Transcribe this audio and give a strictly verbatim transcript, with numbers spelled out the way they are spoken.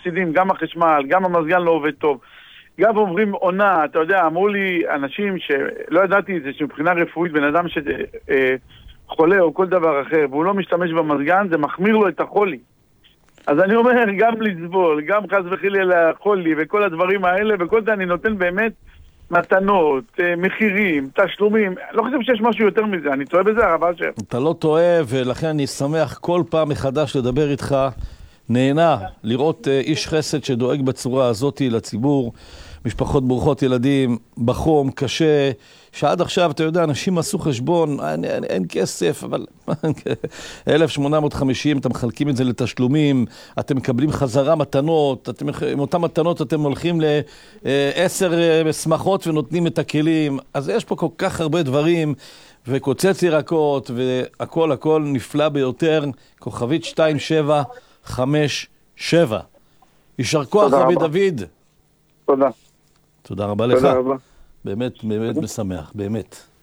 מפסידים, גם החשמל, גם המזגן לא עובד טוב. גם עוברים עונה, אתה יודע, אמרו לי אנשים שלא ידעתי את זה, שמבחינה רפואית, בן אדם שחולה או כל דבר אחר, והוא לא משתמש במזגן, זה מחמיר לו את החולי. אז אני אומר, גם לסבול, גם חס וחלילה לחולי, וכל הדברים האלה, וכל זה אני נותן באמת מתנות, מחירים, תשלומים. לא חושב שיש משהו יותר מזה, אני טועה בזה, הרב אשר. אתה לא טועה, ולכן אני שמח כל פעם מחדש לדבר איתך, נהנה לראות איש חסד שדואג בצורה הזאת לציבור, משפחות ברוכות ילדים, בחום, קשה, שעד עכשיו, אתה יודע, אנשים עשו חשבון, אין, אין, אין כסף, אבל אלף שמונה מאות וחמישים, אתם מחלקים את זה לתשלומים, אתם מקבלים חזרה מתנות, אתם, עם אותם מתנות אתם הולכים לעשר שמחות ונותנים את הכלים, אז יש פה כל כך הרבה דברים, וקוצץ ירקות, והכל הכל נפלא ביותר, כוכבית שתיים שבע חמש שבע. יישר כוח רבי דוד. תודה. תודה רבה לך. תודה רבה. באמת, באמת משמח, באמת.